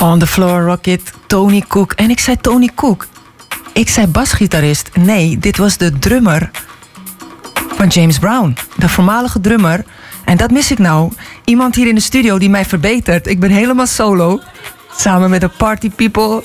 On the Floor Rocket, Tony Cook. En ik zei Tony Cook. Ik zei basgitarist. Nee, dit was de drummer van James Brown. De voormalige drummer. En dat mis ik nou. Iemand hier in de studio die mij verbetert. Ik ben helemaal solo. Samen met de party people.